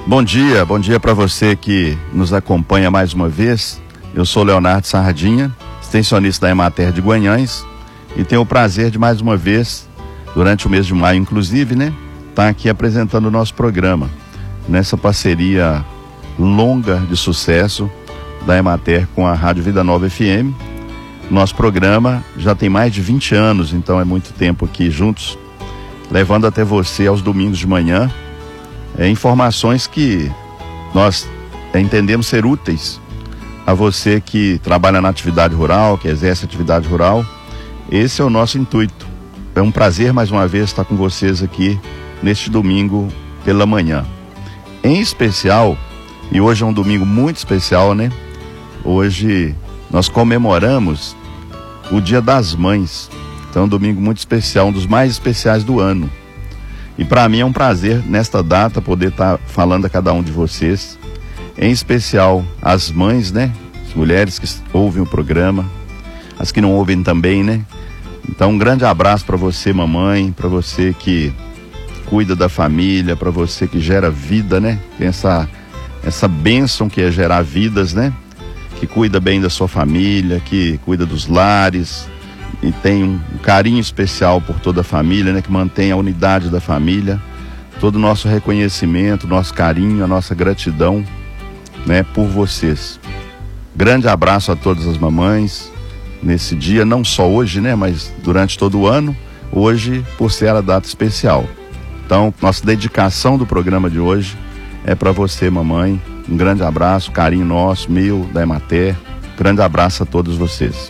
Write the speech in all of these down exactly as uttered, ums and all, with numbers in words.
Bom dia, bom dia para você que nos acompanha mais uma vez. Eu sou Leonardo Sardinha, extensionista da Emater de Guanhães, e tenho o prazer de mais uma vez, durante o mês de maio inclusive, né, estar aqui apresentando o nosso programa, nessa parceria longa de sucesso da Emater com a Rádio Vida Nova F M. Nosso programa já tem mais de vinte anos, então é muito tempo aqui juntos, levando até você aos domingos de manhã é, informações que nós é, entendemos ser úteis a você que trabalha na atividade rural, que exerce atividade rural. Esse é o nosso intuito. É um prazer mais uma vez estar com vocês aqui neste domingo pela manhã. Em especial, e hoje é um domingo muito especial, né? Hoje nós comemoramos o Dia das Mães. Então é um domingo muito especial, um dos mais especiais do ano. E para mim é um prazer, nesta data, poder estar falando a cada um de vocês, em especial as mães, né? As mulheres que ouvem o programa, as que não ouvem também, né? Então um grande abraço para você, mamãe, para você que cuida da família, para você que gera vida, né? Tem essa, essa bênção que é gerar vidas, né? Que cuida bem da sua família, que cuida dos lares e tem um carinho especial por toda a família, né? Que mantém a unidade da família. Todo o nosso reconhecimento, nosso carinho, a nossa gratidão, né? Por vocês. Grande abraço a todas as mamães nesse dia, não só hoje, né? Mas durante todo o ano, hoje por ser a data especial. Então, nossa dedicação do programa de hoje é para você, mamãe. Um grande abraço, carinho nosso, meu, da Emater. Grande abraço a todos vocês.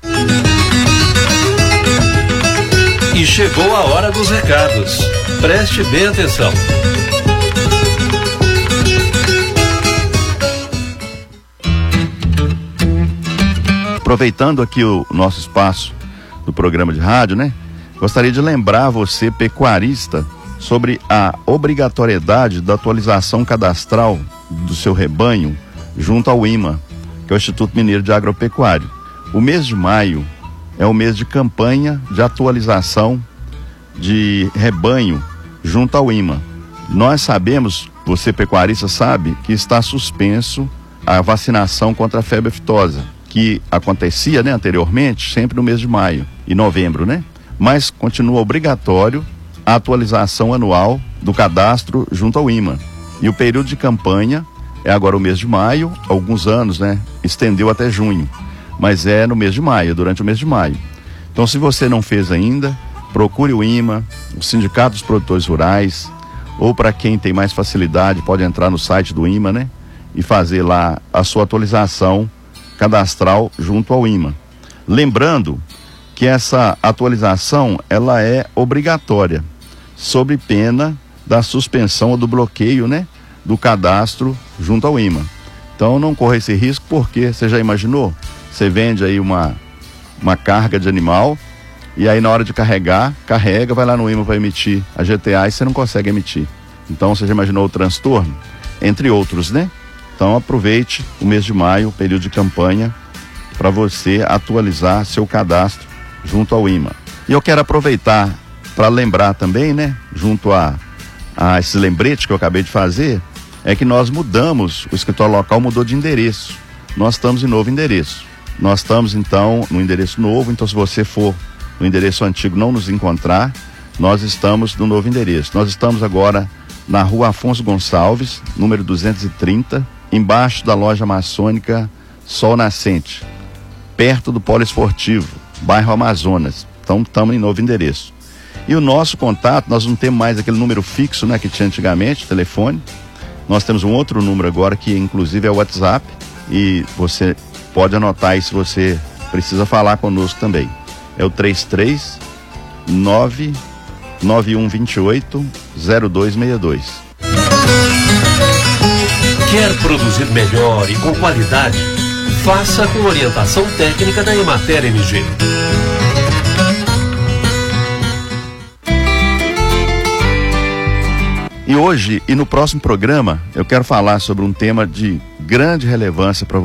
E chegou a hora dos recados. Preste bem atenção. Aproveitando aqui o nosso espaço do programa de rádio, né? Gostaria de lembrar você, pecuarista, sobre a obrigatoriedade da atualização cadastral do seu rebanho junto ao I M A, que é o Instituto Mineiro de Agropecuário. O mês de maio é o mês de campanha de atualização de rebanho junto ao I M A. Nós sabemos, você pecuarista sabe, que está suspenso a vacinação contra a febre aftosa, que acontecia, né, anteriormente, sempre no mês de maio e novembro, né? Mas continua obrigatório a atualização anual do cadastro junto ao I M A. E o período de campanha é agora o mês de maio, alguns anos, né? Estendeu até junho, mas é no mês de maio, durante o mês de maio. Então, se você não fez ainda, procure o I M A, o Sindicato dos Produtores Rurais, ou para quem tem mais facilidade, pode entrar no site do I M A, né? E fazer lá a sua atualização cadastral junto ao I M A. Lembrando que essa atualização, ela é obrigatória, sob pena da suspensão ou do bloqueio, né, do cadastro junto ao I M A. Então não corra esse risco, porque você já imaginou? Você vende aí uma, uma carga de animal e aí na hora de carregar, carrega, vai lá no I M A para emitir a G T A e você não consegue emitir. Então você já imaginou o transtorno? Entre outros, né? Então aproveite o mês de maio, período de campanha, para você atualizar seu cadastro junto ao I M A. E eu quero aproveitar para lembrar também, né, junto a, a esse lembrete que eu acabei de fazer, é que nós mudamos, o escritório local mudou de endereço. Nós estamos em novo endereço. Nós estamos então no endereço novo, então se você for no endereço antigo não nos encontrar, nós estamos no novo endereço. Nós estamos agora na Rua Afonso Gonçalves, número duzentos e trinta, embaixo da loja maçônica Sol Nascente, perto do Polo Esportivo, bairro Amazonas. Então estamos em novo endereço. E o nosso contato, nós não temos mais aquele número fixo, né, que tinha antigamente, telefone. Nós temos um outro número agora, que inclusive é o WhatsApp, e você pode anotar aí se você precisa falar conosco também. É o três três nove nove um dois oito zero dois seis dois. Quer produzir melhor e com qualidade? Faça com orientação técnica da Emater M G. E hoje e no próximo programa eu quero falar sobre um tema de grande relevância para